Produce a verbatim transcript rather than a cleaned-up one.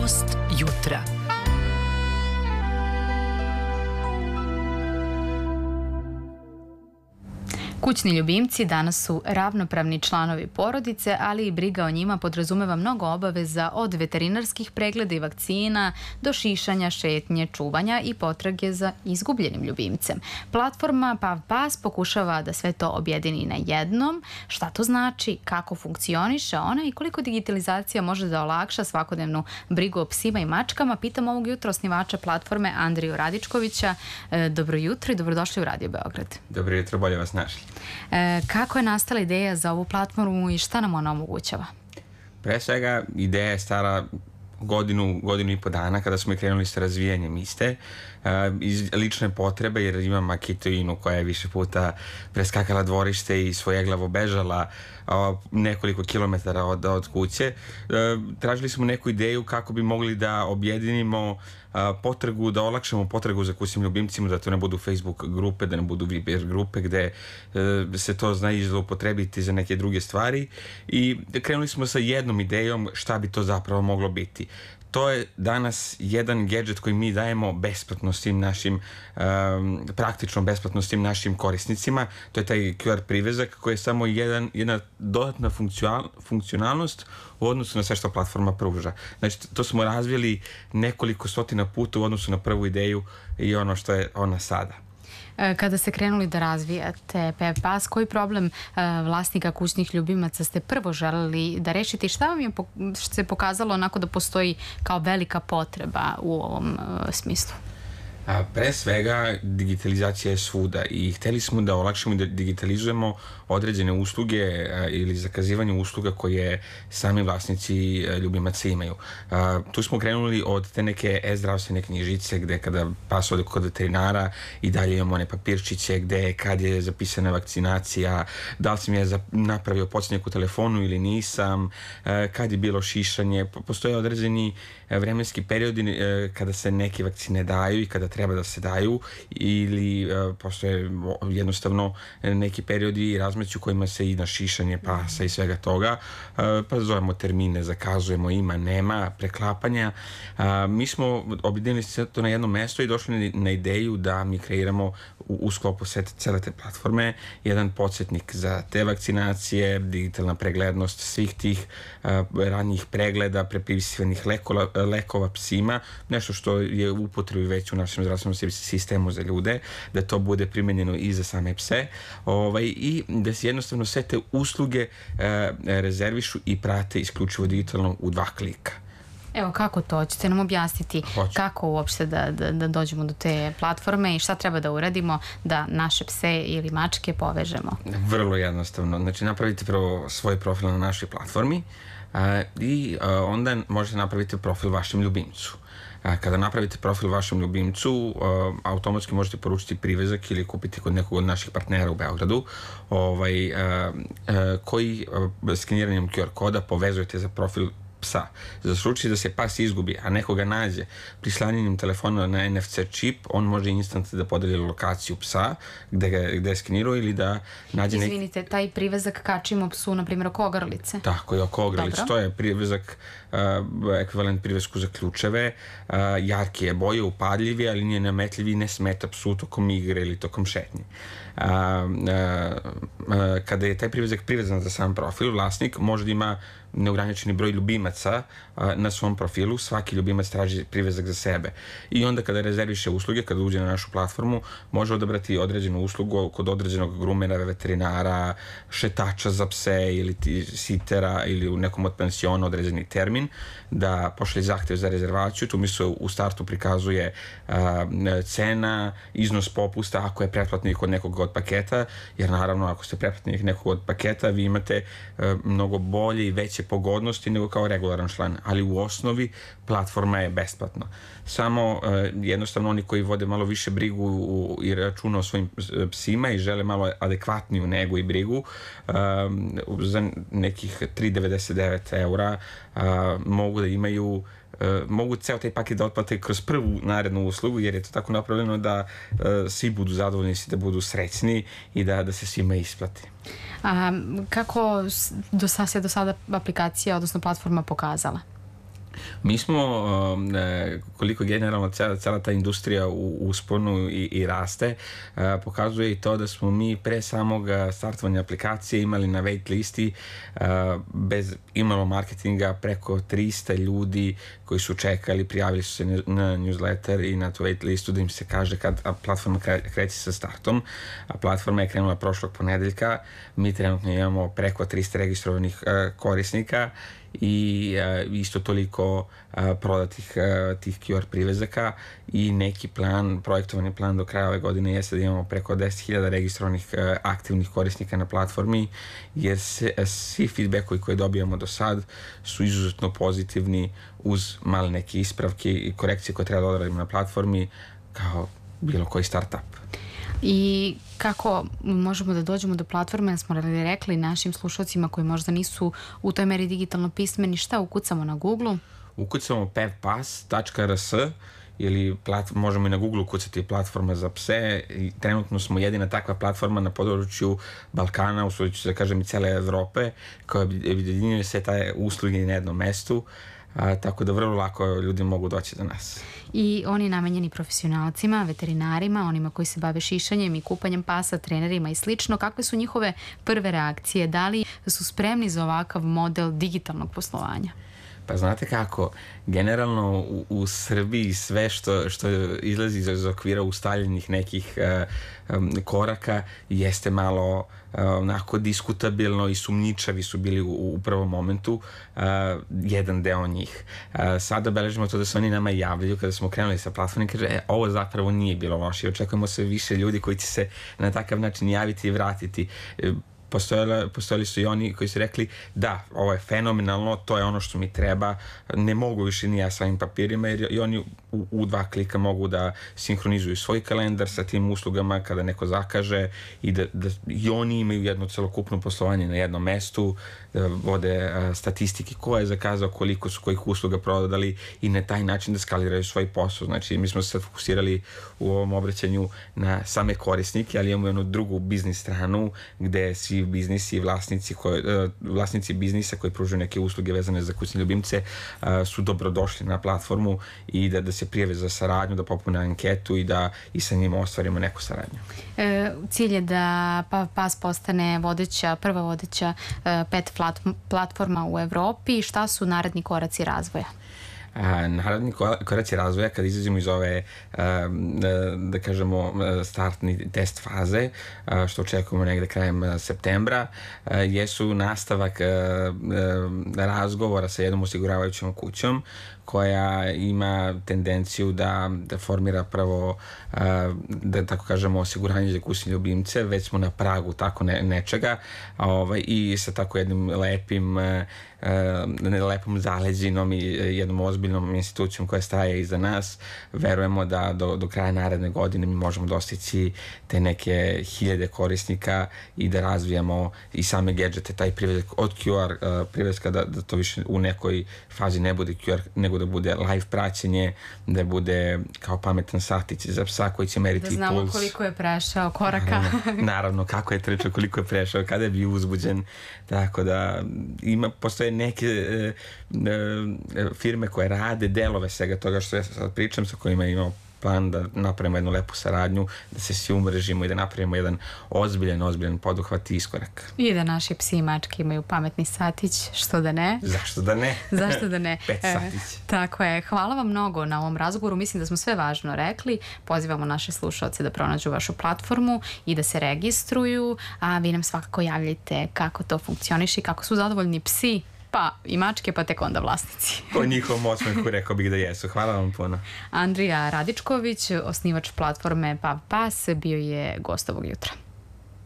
Gost jutra. Kućni ljubimci danas su ravnopravni članovi porodice, ali i briga o njima podrazumeva mnogo obaveza od veterinarskih pregleda i vakcina do šišanja, šetnje, čuvanja i potrage za izgubljenim ljubimcem. Platforma PavPas pokušava da sve to objedini na jednom. Šta to znači, kako funkcioniše ona i koliko digitalizacija može da olakša svakodnevnu brigu o psima i mačkama, pitam ovog jutra osnivača platforme Andriju Radičkovića. Dobro jutro i dobrodošli u Radio Beograd. Dobro jutro, bolje vas našli. E, kako je nastala ideja za ovu platformu i šta nam ona omogućava? Pre svega, ideja je stara godinu, godinu i po dana kada smo i krenuli sa razvijanjem iste. E, iz lične potrebe, jer imam Makitoinu koja je više puta preskakala dvorište i svojeglavo bežala a, nekoliko kilometara od, od kuće. E, tražili smo neku ideju kako bi mogli da objedinimo a, potragu, da olakšamo potragu za kućnim ljubimcima, da to ne budu Facebook grupe, da ne budu Viber grupe gde e, se to zna i zloupotrebiti za neke druge stvari. I krenuli smo sa jednom idejom šta bi to zapravo moglo biti. To je danas jedan gadget koji mi dajemo besplatno svim našim, um, praktično besplatno svim našim korisnicima. To je taj Q R privezak koji je samo jedan, jedna dodatna funkcional, funkcionalnost u odnosu na sve što platforma pruža. Znači, to smo razvili nekoliko stotina puta u odnosu na prvu ideju i ono što je ona sada. Kada ste krenuli da razvijate PavPas, koji problem vlasnika kućnih ljubimaca ste prvo želeli da rešite i šta vam je se pokazalo onako da postoji kao velika potreba u ovom smislu? A pre svega, digitalizacija je svuda i hteli smo da olakšamo i da digitalizujemo određene usluge a, ili zakazivanje usluga koje sami vlasnici a, ljubimaca imaju. A, tu smo krenuli od te neke e-zdravstvene knjižice gde kada pas ode kod veterinara i dalje imamo one papirčiće gde kad je zapisana vakcinacija, da li sam je napravio podsjetnik u telefonu ili nisam, a, kad je bilo šišanje. Postoje određeni vremenski periodi a, kada se neke vakcine daju i kada treba da se daju ili uh, postoje jednostavno neki periodi i razmeću u kojima se i na šišanje pasa i svega toga, uh, pa zovemo termine, zakazujemo, ima, nema, preklapanja. Uh, mi smo objedinili se to na jedno mesto i došli na ideju da mi kreiramo u, u sklopu cele te platforme jedan podsjetnik za te vakcinacije, digitalna preglednost svih tih uh, ranijih pregleda, prepisivanih lekova, lekova psima, nešto što je u upotrebi već u našem zdravstvenom sistemu za ljude, da to bude primenjeno i za same pse, ovaj, i da se jednostavno sve te usluge e, rezervišu i prate isključivo digitalno u dva klika. Evo, kako to? Hoćete nam objasniti Hoću. kako uopšte da, da, da dođemo do te platforme i šta treba da uradimo da naše pse ili mačke povežemo? Vrlo jednostavno. Znači, napravite prvo svoj profil na našoj platformi a, i a, onda možete napraviti profil vašem ljubimcu. Kada napravite profil vašem ljubimcu, automatski možete poručiti privezak ili kupiti kod nekog od naših partnera u Beogradu, ovaj, koji skeniranjem Q R koda povezujete za profil psa. Za slučaj da se pas izgubi, a nekoga nađe, prislanjanjem telefona na N F C čip, on može instant da podelje lokaciju psa gde, ga, gde je skenirao ili da nađe... Izvinite, neki... taj privezak kačimo psu, na primjer, oko ogrlice. Tako je, oko ogrlice. To je privezak, uh, ekvivalent privezku za ključeve, uh, jarki je boje, upadljivi, ali nije nametljivi i ne smeta psu tokom igre ili tokom šetnje. Uh, uh, uh, kada je taj privezak privezan za sam profil, vlasnik može da ima neograničeni broj ljubimaca a, na svom profilu, svaki ljubimac traži privezak za sebe. I onda kada rezerviše usluge, kada uđe na našu platformu, može odabrati određenu uslugu kod određenog grumera, veterinara, šetača za pse ili sitera ili u nekom od pensiona određeni termin, da pošalje zahtev za rezervaciju. Tu mi se u startu prikazuje a, cena, iznos popusta ako je pretplatnik kod nekog od paketa, jer naravno ako ste pretplatnik nekog od paketa, vi imate a, mnogo bolje i veće pogodnosti nego kao regularan član, ali u osnovi platforma je besplatna. Samo uh, jednostavno oni koji vode malo više brigu u, i računa o svojim psima i žele malo adekvatniju negu i brigu, uh, za nekih tri devedeset devet eura uh, mogu da imaju Uh, mogu ceo taj paket da otplate kroz prvu narednu uslugu, jer je to tako napravljeno da uh, svi budu zadovoljni, da budu srećni i da, da se svima isplati. A kako do, se do sada aplikacija, odnosno platforma pokazala? Mi smo, koliko generalno cela, cela ta industrija u usponu i, i raste, pokazuje i to da smo mi pre samog startovanja aplikacije imali na wait listi bez imalo marketinga preko trista ljudi koji su čekali, prijavili su se na newsletter i na tu wait listu da im se kaže kad platforma kreće sa startom. A platforma je krenula prošlog ponedeljka, mi trenutno imamo preko trista registrovanih korisnika i uh, isto toliko uh, prodatih uh, tih Q R privezaka i neki plan, projektovani plan do kraja ove godine jeste da imamo preko deset hiljada registrovanih uh, aktivnih korisnika na platformi, jer se, uh, svi feedbackovi koje dobijamo do sad su izuzetno pozitivni uz male neke ispravke i korekcije koje treba da odradimo na platformi kao bilo koji startup. I kako možemo da dođemo do platforme, smo li rekli našim slušalcima koji možda nisu u toj meri digitalno pismeni, šta ukucamo na Google-u? Ukucamo pevpas tačka r s ili plat, možemo i na Google ukucati platforma za pse. I trenutno smo jedina takva platforma na području Balkana, usudit ću se da kažem i cele Evrope, koja objedinjuje sve taj usluge na jednom mestu. A, tako da vrlo lako ljudi mogu doći do nas. I oni namenjeni profesionalcima, veterinarima, onima koji se bave šišanjem i kupanjem pasa, trenerima i slično. Kakve su njihove prve reakcije? Da li su spremni za ovakav model digitalnog poslovanja? Pa znate kako, generalno u, u Srbiji sve što, što izlazi iz okvira ustaljenih nekih uh, um, koraka jeste malo uh, onako diskutabilno i sumnjičavi su bili u, u prvom momentu, uh, jedan deo njih. Uh, sada beležimo to da se oni nama javljaju kada smo krenuli sa platformom, kaže e, ovo zapravo nije bilo loše, očekujemo se više ljudi koji će se na takav način javiti i vratiti. Uh, Postojali, postojali su i oni koji su rekli da, ovo je fenomenalno, to je ono što mi treba, ne mogu više ni ja sa ovim papirima, jer i oni u, u dva klika mogu da sinhronizuju svoj kalendar sa tim uslugama kada neko zakaže i da, da i oni imaju jedno celokupno poslovanje na jednom mestu, da vode a, statistike ko je zakazao, koliko su kojih usluga prodali i na taj način da skaliraju svoj posao. Znači mi smo se sad fokusirali u ovom obraćanju na same korisnike, ali imamo jednu drugu biznis stranu gde svi biznisi i vlasnici, koje, uh, vlasnici biznisa koji pružaju neke usluge vezane za kućne ljubimce uh, su dobrodošli na platformu i da, da se prijave za saradnju, da popune anketu i da i sa njima ostvarimo neku saradnju. E, cilj je da pa, pas postane vodeća, prva vodeća e, pet platforma u Evropi. Šta su naredni koraci razvoja? A, naredni koraci razvoja kad izađemo iz ove a, da, da kažemo startni test faze, a, što očekujemo negde krajem septembra, a, jesu nastavak a, a, razgovora sa jednom osiguravajućom kućom koja ima tendenciju da, da formira prvo, a, da tako kažemo, osiguranje za kućne ljubimce. Već smo na pragu tako ne, nečega a, ovaj, i sa tako jednim lepim a, a, lepom zaleđinom i jednom ozbiljnom institucijom koja staje iza nas. Verujemo da do, do kraja naredne godine mi možemo dostići te neke hiljade korisnika i da razvijamo i same gadgete, taj privezak od Q R uh, privezka, da, da to više u nekoj fazi ne bude Q R, nego da bude live praćenje, da bude kao pametan satić za psa koji će meriti puls. Da znamo puls. Koliko je prešao koraka. Naravno, naravno, kako je trčao, koliko je prešao, kada je bio uzbuđen. Tako da ima, postoje neke e, e, firme koje rade delove svega toga što ja sad pričam, sa kojima imamo plan da napravimo jednu lepu saradnju, da se svi umrežimo i da napravimo jedan ozbiljan, ozbiljan poduhvat i iskorak. I da naši psi i mačke imaju pametni satić, što da ne? Zašto da ne? Zašto da ne? Pet satić. E, tako je. Hvala vam mnogo na ovom razgovoru. Mislim da smo sve važno rekli. Pozivamo naše slušalce da pronađu vašu platformu i da se registruju, a vi nam svakako javljajte kako to funkcioniše i kako su zadovoljni psi, pa i mačke, pa tek onda vlasnici. Po njihovom osmehu rekao bih da jesu. Hvala vam puno. Andrija Radičković, osnivač platforme pevpas, bio je gost ovog jutra.